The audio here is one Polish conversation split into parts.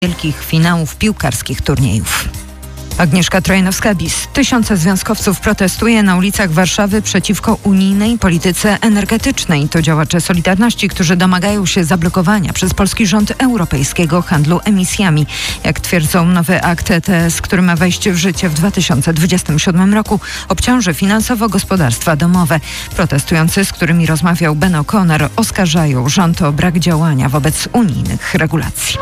wielkich finałów piłkarskich turniejów. Agnieszka Trojanowska-Bis. Tysiące związkowców protestuje na ulicach Warszawy przeciwko unijnej polityce energetycznej. To działacze Solidarności, którzy domagają się zablokowania przez polski rząd europejskiego handlu emisjami. Jak twierdzą, nowy akt ETS, który ma wejść w życie w 2027 roku, obciąży finansowo gospodarstwa domowe. Protestujący, z którymi rozmawiał Ben O'Connor, oskarżają rząd o brak działania wobec unijnych regulacji.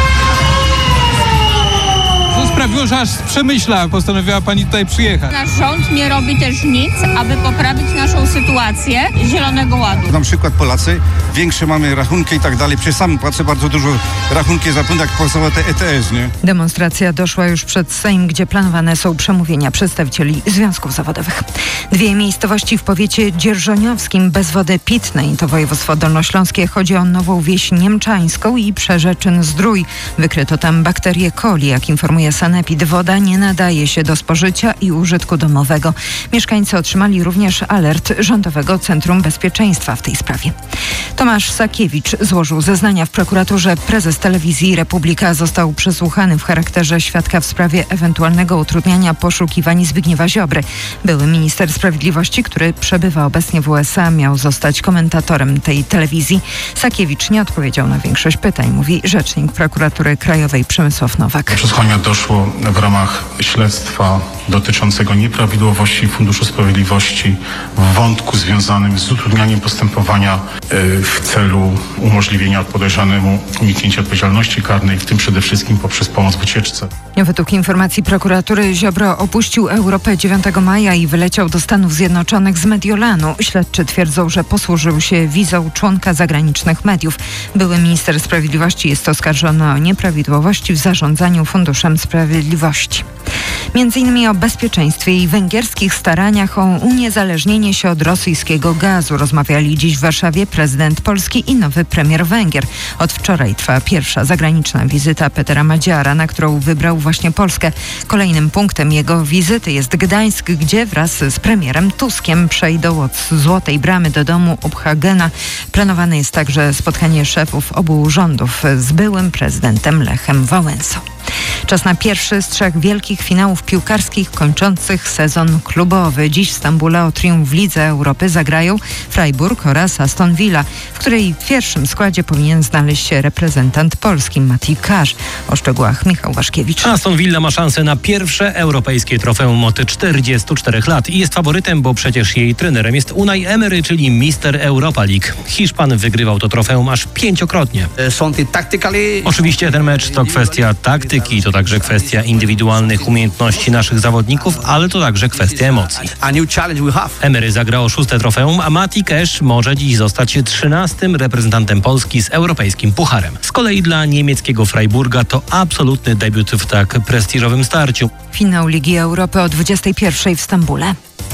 To sprawiło, że aż z Przemyśla postanowiła pani tutaj przyjechać. Nasz rząd nie robi też nic, aby poprawić naszą sytuację Zielonego Ładu. Na przykład Polacy większe mamy rachunki i tak dalej. Przecież sam płacę bardzo dużo rachunki za prąd, jak płacowe te ETS, nie? Demonstracja doszła już przed Sejm, gdzie planowane są przemówienia przedstawicieli związków zawodowych. Dwie miejscowości w powiecie dzierżoniowskim bez wody pitnej. To województwo dolnośląskie. Chodzi o Nową Wieś Niemczańską i Przerzeczyn-Zdrój. Wykryto tam bakterię coli. Jak informuje Sanepid, woda nie nadaje się do spożycia i użytku domowego. Mieszkańcy otrzymali również alert Rządowego Centrum Bezpieczeństwa w tej sprawie. Tomasz Sakiewicz złożył zeznania w prokuraturze. Prezes Telewizji Republika został przesłuchany w charakterze świadka w sprawie ewentualnego utrudniania poszukiwań Zbigniewa Ziobry. Były minister sprawiedliwości, który przebywa obecnie w USA, miał zostać komentatorem tej telewizji. Sakiewicz nie odpowiedział na większość pytań, mówi rzecznik prokuratury krajowej Przemysław Nowak. Przesłuchania doszło w ramach śledztwa dotyczącego nieprawidłowości Funduszu Sprawiedliwości w wątku związanym z utrudnianiem postępowania w celu umożliwienia podejrzanemu uniknięcia odpowiedzialności karnej, w tym przede wszystkim poprzez pomoc w ucieczce. Według informacji prokuratury Ziobro opuścił Europę 9 maja i wyleciał do Stanów Zjednoczonych z Mediolanu. Śledczy twierdzą, że posłużył się wizą członka zagranicznych mediów. Były minister sprawiedliwości jest oskarżony o nieprawidłowości w zarządzaniu Funduszem Sprawiedliwości. Między innymi o bezpieczeństwie i węgierskich staraniach o uniezależnienie się od rosyjskiego gazu rozmawiali dziś w Warszawie prezydent Polski i nowy premier Węgier. Od wczoraj trwa pierwsza zagraniczna wizyta Petera Madziara, na którą wybrał właśnie Polskę. Kolejnym punktem jego wizyty jest Gdańsk, gdzie wraz z premierem Tuskiem przejdą od Złotej Bramy do domu Obhagena. Planowane jest także spotkanie szefów obu rządów z byłym prezydentem Lechem Wałęsą. Czas na pierwszy z 3 wielkich finałów piłkarskich kończących sezon klubowy. Dziś w Stambule o triumf w Lidze Europy zagrają Freiburg oraz Aston Villa, w której w pierwszym składzie powinien znaleźć się reprezentant Polski Maciej Kasz. O szczegółach Michał Waszkiewicz. Aston Villa ma szansę na pierwsze europejskie trofeum od 44 lat i jest faworytem, bo przecież jej trenerem jest Unai Emery, czyli mister Europa League. Hiszpan wygrywał to trofeum aż 5-krotnie. Oczywiście ten mecz to kwestia taktyki, to także kwestia indywidualnych umiejętności naszych zawodników, ale to także kwestia emocji. Emery zagrał o 6. trofeum, a Maciej Kasz może dziś zostać 13. reprezentantem Polski z europejskim pucharem. Z kolei dla niemieckiego Freiburga to absolutny debiut w tak prestiżowym starciu. Finał Ligi Europy o 21 w Stambule.